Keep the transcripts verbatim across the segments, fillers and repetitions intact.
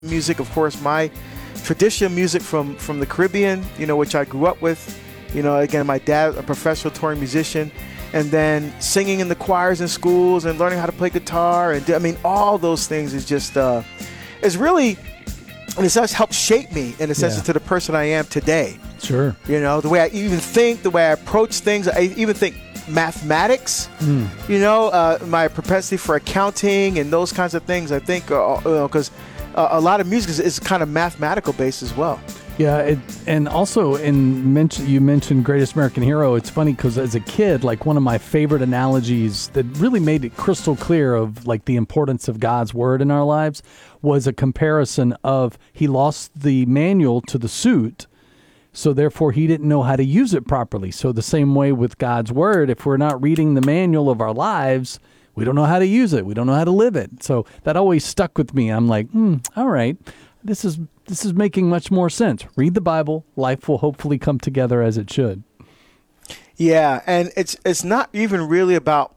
Music, of course, my traditional music from, from the Caribbean, you know, which I grew up with. You know, again, my dad, a professional touring musician, and then singing in the choirs in schools and learning how to play guitar. And I mean, all those things is just, uh, is really, in a sense, helped shape me, in a sense, Yeah. into the person I am today. Sure. You know, the way I even think, the way I approach things, I even think mathematics, mm. you know, uh, my propensity for accounting and those kinds of things, I think, uh, you know, because uh, a lot of music is, is kind of mathematical based as well. Yeah, it, and also in mention you mentioned Greatest American Hero. It's funny because as a kid, like one of my favorite analogies that really made it crystal clear of like the importance of God's word in our lives was a comparison of he lost the manual to the suit, so therefore he didn't know how to use it properly. So the same way with God's word, if we're not reading the manual of our lives, we don't know how to use it. We don't know how to live it. So that always stuck with me. I'm like, hmm, all right, this is this is making much more sense. Read the Bible. Life will hopefully come together as it should. Yeah, and it's it's not even really about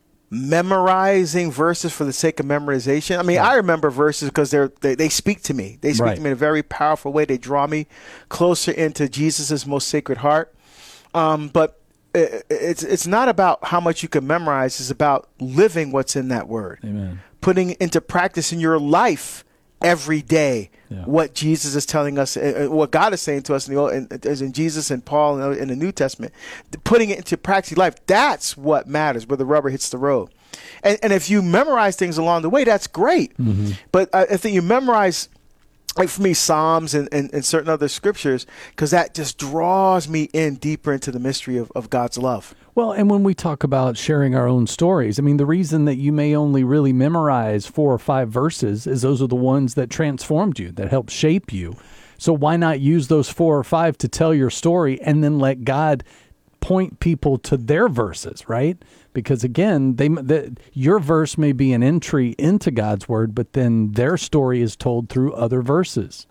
memorizing verses for the sake of memorization. I mean, yeah. I remember verses because they're they, they speak to me. They speak right. to me in a very powerful way. They draw me closer into Jesus's most sacred heart. Um, but it's it's not about how much you can memorize. It's about living what's in that word. Amen. Putting into practice in your life every day yeah. what Jesus is telling us, uh, what God is saying to us in the Old, in, as in Jesus and Paul in, in the New Testament. Putting it into practice in life, that's what matters, where the rubber hits the road. And, and if you memorize things along the way, that's great. Mm-hmm. But I, I think you memorize, like for me, Psalms and, and, and certain other scriptures, because that just draws me in deeper into the mystery of, of God's love. Well, and when we talk about sharing our own stories, I mean, the reason that you may only really memorize four or five verses is those are the ones that transformed you, that helped shape you. So why not use those four or five to tell your story and then let God point people to their verses, right? Because again, they the, your verse may be an entry into God's word, but then their story is told through other verses.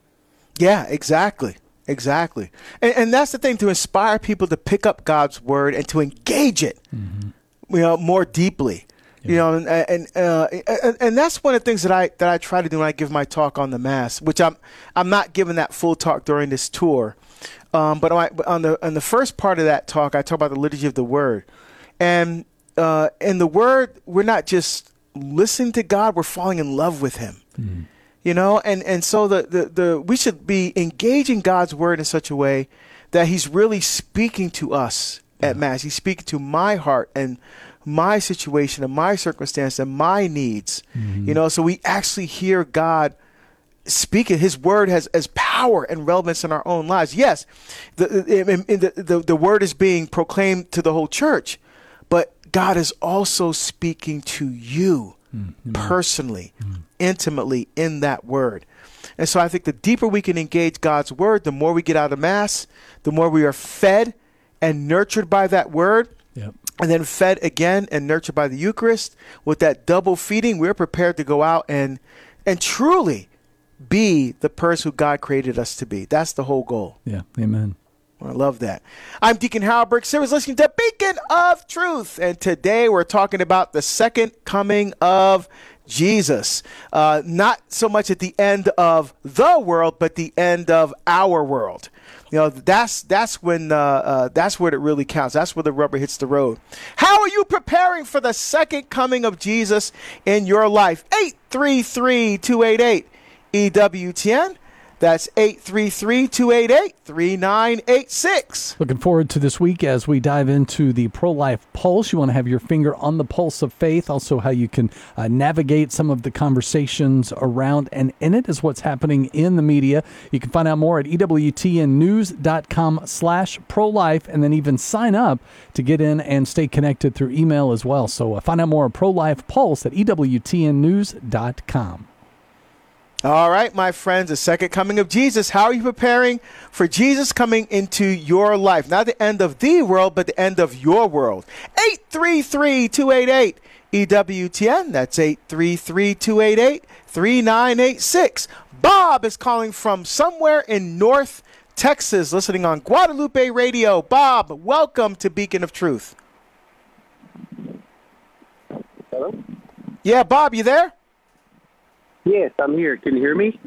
Yeah, exactly. Exactly. And, and that's the thing, to inspire people to pick up God's word and to engage it, mm-hmm. you know, more deeply. Yeah. You know, and and, uh, and and that's one of the things that I that I try to do when I give my talk on the Mass, which I'm I'm not giving that full talk during this tour. Um, but on, on the on the first part of that talk, I talk about the liturgy of the word. And uh, in the word, we're not just listening to God, we're falling in love with him. Mm-hmm. You know, and, and so the, the, the we should be engaging God's word in such a way that he's really speaking to us at yeah. Mass. He's speaking to my heart and my situation and my circumstance and my needs. Mm-hmm. You know, so we actually hear God speaking. His word has as power and relevance in our own lives. Yes, the, in, in the, the, the word is being proclaimed to the whole church, but God is also speaking to you mm-hmm. personally. Mm-hmm. intimately in that word. And so I think the deeper we can engage God's word, the more we get out of Mass, the more we are fed and nurtured by that word, yep. and then fed again and nurtured by the Eucharist. With that double feeding, we're prepared to go out and and truly be the person who God created us to be. That's the whole goal. Yeah, amen. I love that. I'm Deacon Harold Burke. Sarah's listening to Beacon of Truth. And today we're talking about the second coming of Jesus. Uh, not so much at the end of the world, but the end of our world. You know, that's that's when uh, uh, that's where it really counts. That's where the rubber hits the road. How are you preparing for the second coming of Jesus in your life? eight three three, two eight eight, E W T N. That's eight three three, two eight eight, three nine eight six. Looking forward to this week as we dive into the Pro-Life Pulse. You want to have your finger on the pulse of faith. Also how you can uh, navigate some of the conversations around and in it is what's happening in the media. You can find out more at E W T N news dot com slash pro-life and then even sign up to get in and stay connected through email as well. So uh, find out more at Pro-Life Pulse at E W T N news dot com. All right, my friends, the second coming of Jesus. How are you preparing for Jesus coming into your life? Not the end of the world, but the end of your world. eight three three, two eight eight, E W T N. That's eight three three, two eight eight, three nine eight six. Bob is calling from somewhere in North Texas, listening on Guadalupe Radio. Bob, welcome to Beacon of Truth. Hello? Yeah, Bob, you there? Yes, I'm here. Can you hear me?